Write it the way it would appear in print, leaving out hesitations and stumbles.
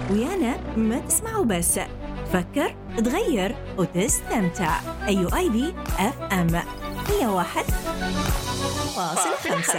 ويانا ما تسمعوا بس، فكر، تغير وتستمتع. أيو آي بي اف ام 101.5.